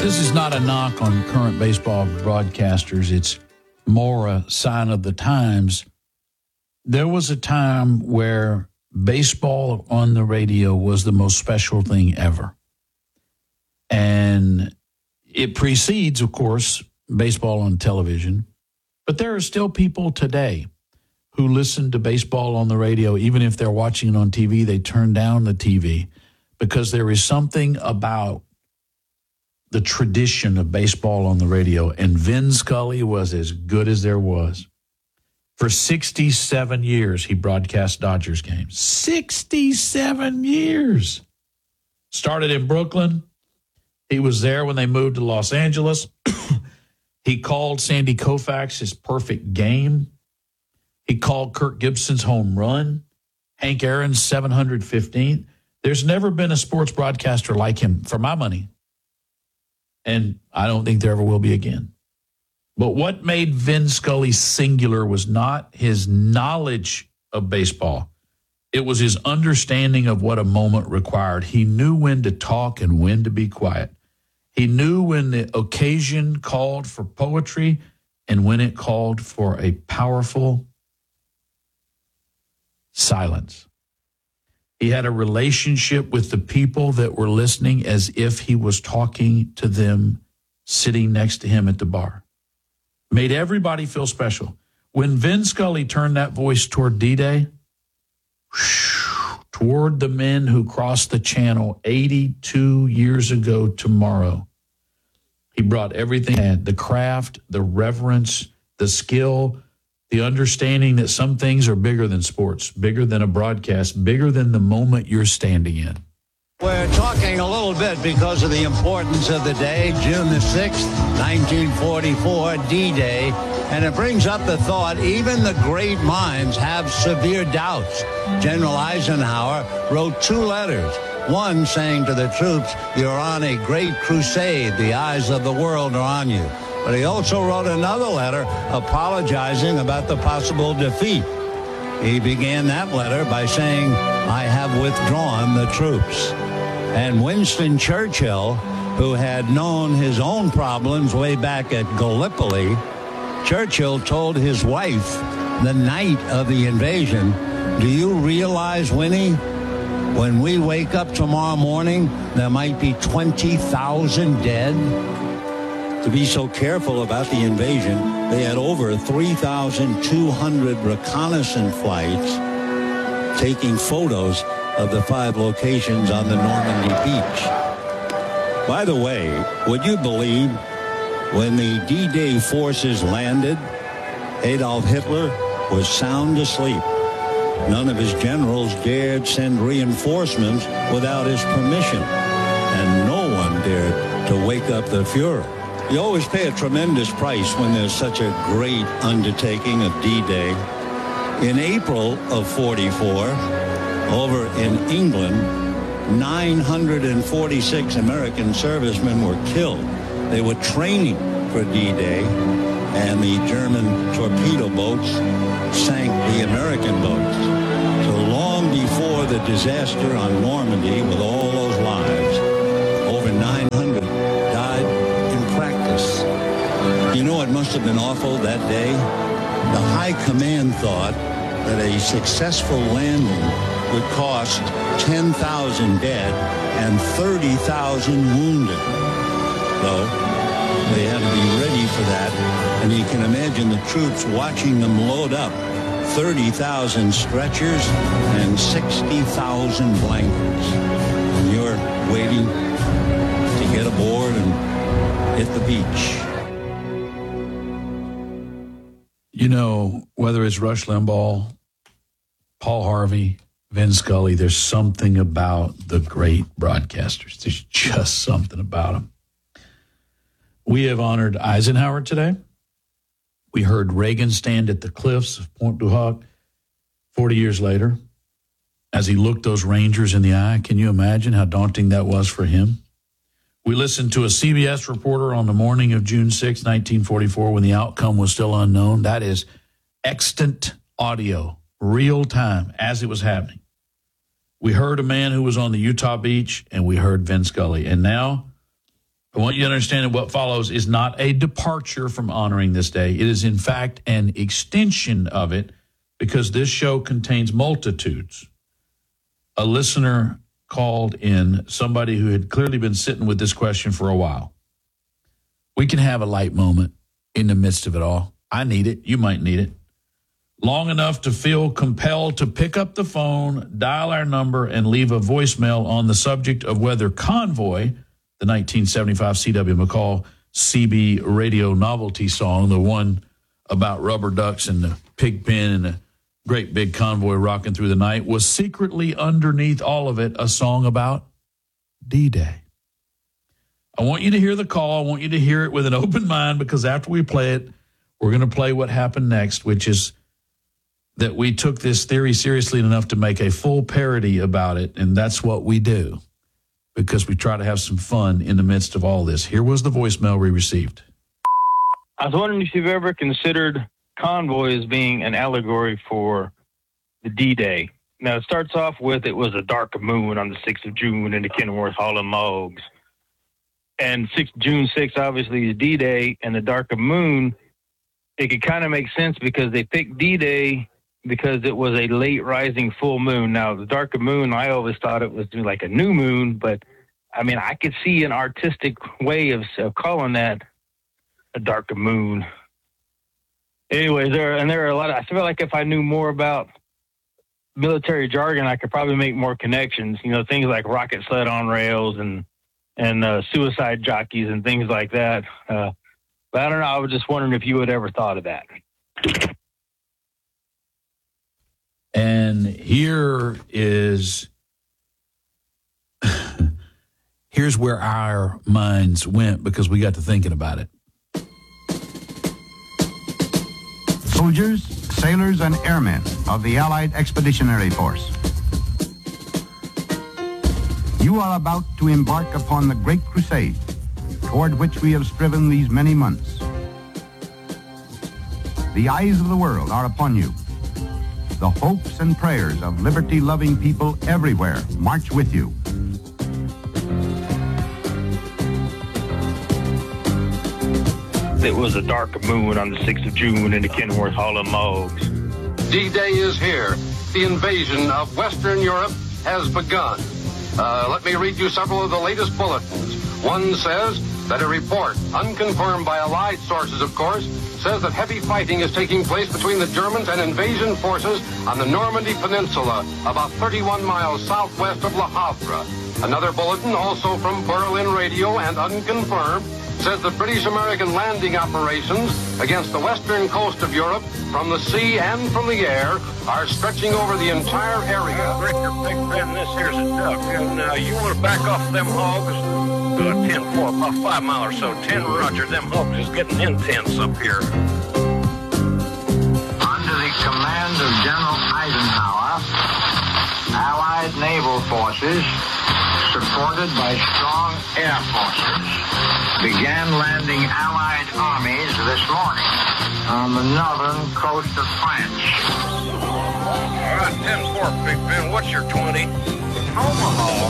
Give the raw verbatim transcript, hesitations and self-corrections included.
This is not a knock on current baseball broadcasters. It's more a sign of the times. There was a time where baseball on the radio was the most special thing ever. And it precedes, of course, baseball on television. But there are still people today who listen to baseball on the radio. Even if they're watching it on T V, they turn down the T V because there is something about the tradition of baseball on the radio. And Vin Scully was as good as there was. For sixty-seven years, he broadcast Dodgers games. sixty-seven years. Started in Brooklyn. He was there when they moved to Los Angeles. He called Sandy Koufax his perfect game. He called Kirk Gibson's home run. Hank Aaron's seven hundred fifteenth. There's never been a sports broadcaster like him, for my money. And I don't think there ever will be again. But what made Vin Scully singular was not his knowledge of baseball. It was his understanding of what a moment required. He knew when to talk and when to be quiet. He knew when the occasion called for poetry and when it called for a powerful silence. He had a relationship with the people that were listening as if he was talking to them sitting next to him at the bar. Made everybody feel special. When Vin Scully turned that voice toward D-Day, toward the men who crossed the channel eighty-two years ago tomorrow, he brought everything he had, the craft, the reverence, the skill, the understanding that some things are bigger than sports, bigger than a broadcast, bigger than the moment you're standing in. We're talking a little bit because of the importance of the day, June the sixth, nineteen forty-four, D-Day. And it brings up the thought, even the great minds have severe doubts. General Eisenhower wrote two letters, one saying to the troops, "You're on a great crusade. The eyes of the world are on you." But he also wrote another letter apologizing about the possible defeat. He began that letter by saying, "I have withdrawn the troops." And Winston Churchill, who had known his own problems way back at Gallipoli, Churchill told his wife the night of the invasion, "Do you realize, Winnie, when we wake up tomorrow morning, there might be twenty thousand dead?" To be so careful about the invasion, they had over three thousand two hundred reconnaissance flights taking photos of the five locations on the Normandy beach. By the way, would you believe when the D-Day forces landed, Adolf Hitler was sound asleep. None of his generals dared send reinforcements without his permission, and no one dared to wake up the Fuhrer. You always pay a tremendous price when there's such a great undertaking of D-Day. In April of forty-four, over in England, nine hundred forty-six American servicemen were killed. They were training for D-Day, and the German torpedo boats sank the American boats. So long before the disaster on Normandy with all those lives, over nine hundred died in practice. You know what must have been awful that day? The high command thought that a successful landing would cost ten thousand dead and thirty thousand wounded. Though they had to be ready for that, and you can imagine the troops watching them load up thirty thousand stretchers and sixty thousand blankets. And you're waiting to get aboard and hit the beach. You know, whether it's Rush Limbaugh, Paul Harvey, Vin Scully, there's something about the great broadcasters. There's just something about them. We have honored Eisenhower today. We heard Reagan stand at the cliffs of Pointe du Hoc forty years later as he looked those Rangers in the eye. Can you imagine how daunting that was for him? We listened to a C B S reporter on the morning of June sixth, nineteen forty-four, when the outcome was still unknown. That is extant audio, real time, as it was happening. We heard a man who was on the Utah beach, and we heard Vin Scully. And now, I want you to understand that what follows is not a departure from honoring this day. It is, in fact, an extension of it because this show contains multitudes. A listener called in, somebody who had clearly been sitting with this question for a while. We can have a light moment in the midst of it all. I need it. You might need it. Long enough to feel compelled to pick up the phone, dial our number, and leave a voicemail on the subject of whether Convoy, the nineteen seventy-five C W McCall C B radio novelty song, the one about rubber ducks and the pig pen and the great big convoy rocking through the night, was secretly underneath all of it a song about D-Day. I want you to hear the call. I want you to hear it with an open mind, because after we play it, we're going to play what happened next, which is that we took this theory seriously enough to make a full parody about it, and that's what we do, because we try to have some fun in the midst of all this. Here was the voicemail we received. I was wondering if you've ever considered Convoy as being an allegory for the D-Day. Now, it starts off with, it was a dark moon on the sixth of June in the Kenworth Hall of Mogs. And June sixth, obviously, is D-Day, and the dark moon, it could kind of make sense because they picked D-Day because it was a late rising full moon. Now, the dark moon, I always thought it was like a new moon, but I mean, I could see an artistic way of, of calling that a dark moon. Anyways, there and there are a lot of, I feel like if I knew more about military jargon, I could probably make more connections. You know, things like rocket sled on rails and and uh, suicide jockeys and things like that. Uh, but I don't know. I was just wondering if you had ever thought of that. And here is, here's where our minds went because we got to thinking about it. Soldiers, sailors, and airmen of the Allied Expeditionary Force, you are about to embark upon the great crusade toward which we have striven these many months. The eyes of the world are upon you. The hopes and prayers of liberty-loving people everywhere march with you. It was a dark moon on the sixth of June in the Kenworth Hall of Mogs. D-Day is here. The invasion of Western Europe has begun. Uh, let me read you several of the latest bulletins. One says that a report, unconfirmed by Allied sources, of course, says that heavy fighting is taking place between the Germans and invasion forces on the Normandy Peninsula, about thirty-one miles southwest of Le Havre. Another bulletin, also from Berlin Radio and unconfirmed, says that British-American landing operations against the western coast of Europe from the sea and from the air are stretching over the entire area. Richter, Big Ben, this here's a duck, and uh, you want to back off them hogs? Uh, ten four, about five mile or so. ten Roger, them hogs is getting intense up here. Under the command of General Eisenhower, Allied naval forces, supported by strong air forces, began landing Allied armies this morning on the northern coast of France. All right, ten four, Big Ben, what's your twenty? Omaha.